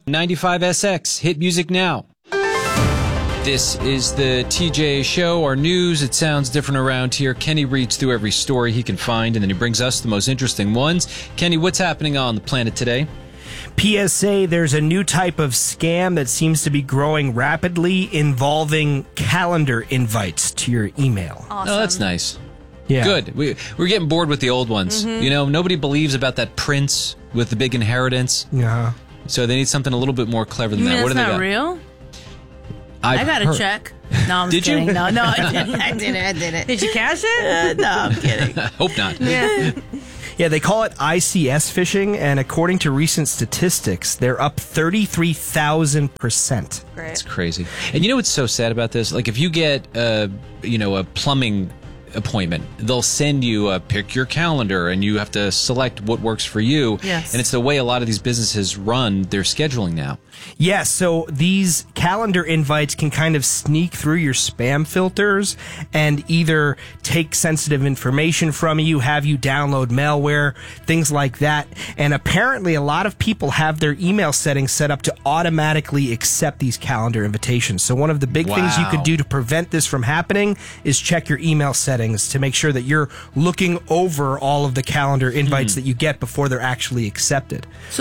95SX, hit music now. This is the TJ Show, our news. It sounds different around here. Kenny reads through every story he can find, and then he brings us the most interesting ones. Kenny, what's happening on the planet today? PSA, there's a new type of scam that seems to be growing rapidly involving calendar invites to your email. Awesome. Oh, that's nice. Yeah. Good. We're getting bored with the old ones. Mm-hmm. You know, nobody believes about that prince with the big inheritance. Yeah. So they need something a little bit more clever than You mean that. What that's do they not got? real? I've I got heard. a check. No, I'm Did just kidding. you? No, I didn't. Did you cash it? No, I'm kidding. Hope not. Yeah. Yeah, they call it ICS phishing, and according to recent statistics, they're up 33,000%. Great. It's crazy. And you know what's so sad about this? Like if you get a plumbing appointment, they'll send you a pick your calendar and you have to select what works for you. Yes. And it's the way a lot of these businesses run their scheduling now. Yeah, so these calendar invites can kind of sneak through your spam filters and either take sensitive information from you, have you download malware, things like that. And apparently a lot of people have their email settings set up to automatically accept these calendar invitations. So one of the big things you could do to prevent this from happening is check your email settings to make sure that you're looking over all of the calendar invites that you get before they're actually accepted. So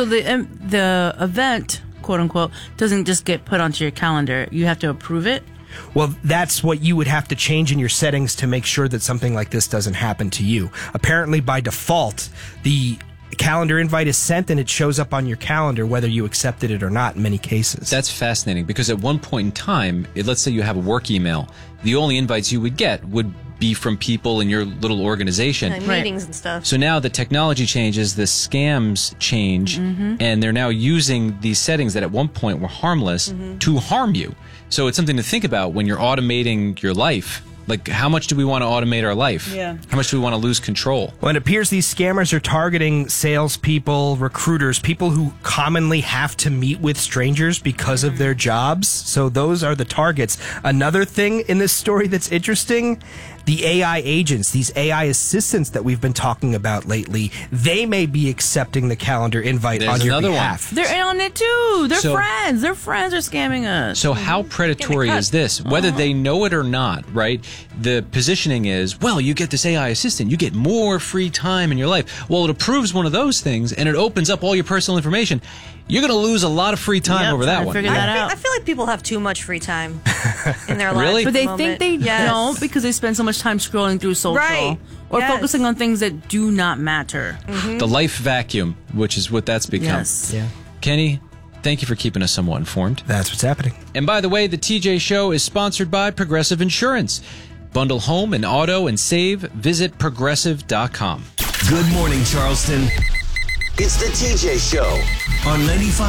the event, quote unquote, doesn't just get put onto your calendar. You have to approve it. Well, that's what you would have to change in your settings to make sure that something like this doesn't happen to you. Apparently, by default, the calendar invite is sent and it shows up on your calendar whether you accepted it or not in many cases. That's fascinating because at one point in time, let's say you have a work email, the only invites you would get would be from people in your little organization. And meetings and stuff. So now the technology changes, the scams change, and they're now using these settings that at one point were harmless to harm you. So it's something to think about when you're automating your life. Like, how much do we want to automate our life? Yeah. How much do we want to lose control? Well, it appears these scammers are targeting salespeople, recruiters, people who commonly have to meet with strangers because of their jobs. So those are the targets. Another thing in this story that's interesting, the AI agents, these AI assistants that we've been talking about lately, they may be accepting the calendar invite There's on your another behalf. They're in on it too. They're So- friends. Their friends are scamming us. So how predatory cut. is this? Whether they know it or not, right? The positioning is, well, you get this AI assistant, you get more free time in your life. Well, it approves one of those things and it opens up all your personal information. You're going to lose a lot of free time Yep, over trying that to one. figure that out. I feel like people have too much free time in their Really? lives. But at they the think moment. they Yes. don't because they spend so much time scrolling through social Right. or Yes. focusing on things that do not matter. The life vacuum, which is what that's become. Yes. Yeah, Kenny, thank you for keeping us somewhat informed. that's what's happening. And by the way, the TJ Show is sponsored by Progressive Insurance. Bundle home and auto and save. Visit progressive.com. Good morning, Charleston. It's the TJ Show. On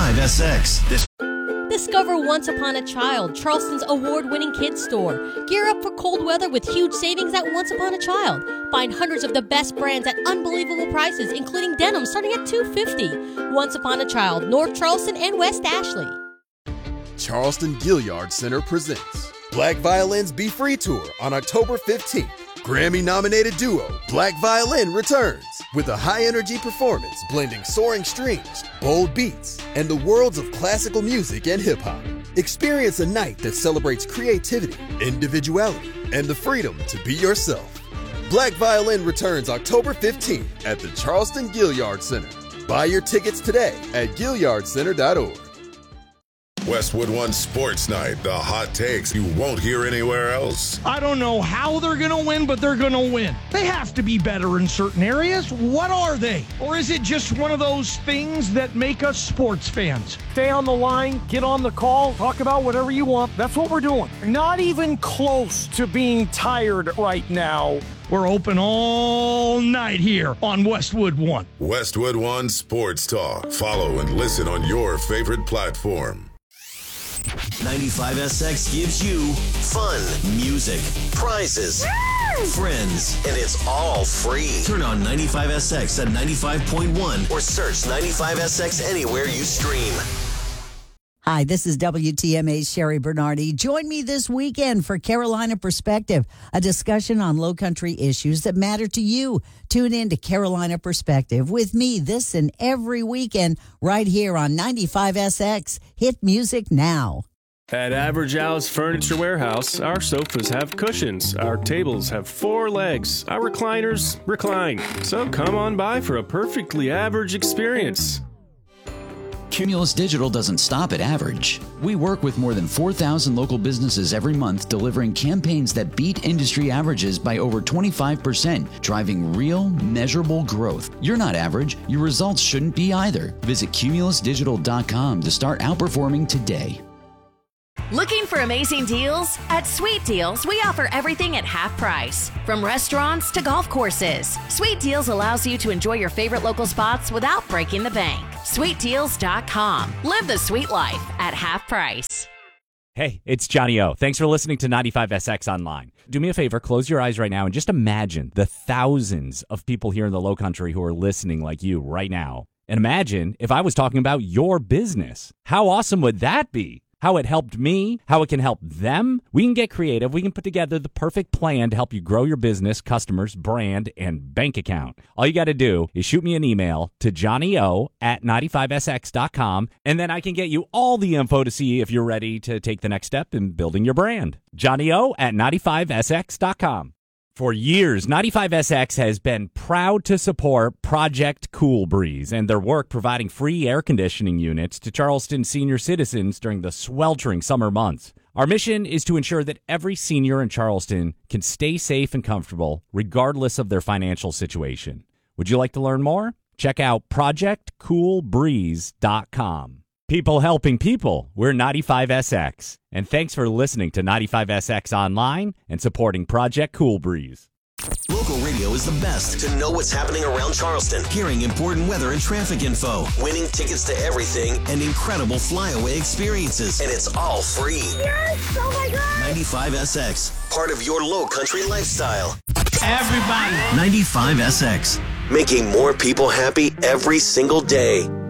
95SX. Discover Once Upon a Child, Charleston's award-winning kids store. Gear up for cold weather with huge savings at Once Upon a Child. Find hundreds of the best brands at unbelievable prices, including denim starting at $250. Once Upon a Child, North Charleston and West Ashley. Charleston Gilliard Center presents Black Violins Be Free Tour on October 15th. Grammy-nominated duo Black Violin returns with a high-energy performance blending soaring strings, bold beats, and the worlds of classical music and hip-hop. Experience a night that celebrates creativity, individuality, and the freedom to be yourself. Black Violin returns October 15th at the Charleston Gilliard Center. Buy your tickets today at gilliardcenter.org. Westwood One Sports Night, the hot takes you won't hear anywhere else. I don't know how they're going to win, but they're going to win. They have to be better in certain areas. What are they? Or is it just one of those things that make us sports fans? Stay on the line, get on the call, talk about whatever you want. That's what we're doing. Not even close to being tired right now. We're open all night here on Westwood One. Westwood One Sports Talk. Follow and listen on your favorite platform. 95SX gives you Fun, music, prizes, friends. and it's all free. Turn on 95SX at 95.1. Or search 95SX anywhere you stream. Hi, this is WTMA's Sherry Bernardi. Join me this weekend for Carolina Perspective, a discussion on Lowcountry issues that matter to you. Tune in to Carolina Perspective with me this and every weekend right here on 95SX. Hit music now. At Average Al's Furniture Warehouse, our sofas have cushions, our tables have 4 legs, our recliners recline. So come on by for a perfectly average experience. Cumulus Digital doesn't stop at average. We work with more than 4,000 local businesses every month, delivering campaigns that beat industry averages by over 25%, driving real, measurable growth. You're not average. Your results shouldn't be either. Visit cumulusdigital.com to start outperforming today. Looking for amazing deals? At Sweet Deals, we offer everything at half price. From restaurants to golf courses, Sweet Deals allows you to enjoy your favorite local spots without breaking the bank. SweetDeals.com. Live the sweet life at half price. Hey, it's Johnny O. Thanks for listening to 95SX Online. Do me a favor, close your eyes right now and just imagine the thousands of people here in the Lowcountry who are listening like you right now. And imagine if I was talking about your business. How awesome would that be? How it helped me, how it can help them. We can get creative. We can put together the perfect plan to help you grow your business, customers, brand, and bank account. All you got to do is shoot me an email to johnnyo@95sx.com, and then I can get you all the info to see if you're ready to take the next step in building your brand. johnnyo@95sx.com. For years, 95SX has been proud to support Project Cool Breeze and their work providing free air conditioning units to Charleston senior citizens during the sweltering summer months. Our mission is to ensure that every senior in Charleston can stay safe and comfortable regardless of their financial situation. Would you like to learn more? Check out projectcoolbreeze.com. People helping people. We're 95SX. And thanks for listening to 95SX Online and supporting Project Cool Breeze. Local radio is the best to know what's happening around Charleston, hearing important weather and traffic info, winning tickets to everything, and incredible flyaway experiences. And it's all free. Yes! Oh my God! 95SX, part of your low country lifestyle. Everybody! 95SX, making more people happy every single day.